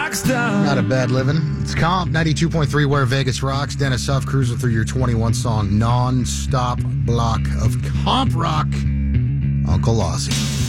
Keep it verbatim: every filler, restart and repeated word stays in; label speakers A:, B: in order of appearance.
A: rock star.
B: Not a bad living. It's Comp ninety-two point three where Vegas rocks. Dennis Huff cruising through your twenty-one song non-stop block of Comp Rock. Uncle Ozzy.